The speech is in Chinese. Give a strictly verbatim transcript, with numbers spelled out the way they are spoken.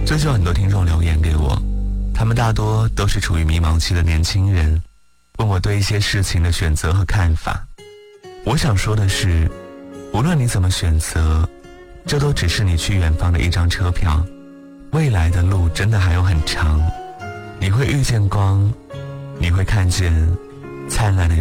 最近有很多听众留言给我，他们大多都是处于迷茫期的年轻人，问我对一些事情的选择和看法。我想说的是，无论你怎么选择，这都只是你去远方的一张车票，未来的路真的还有很长，你会遇见光，你会看见灿烂的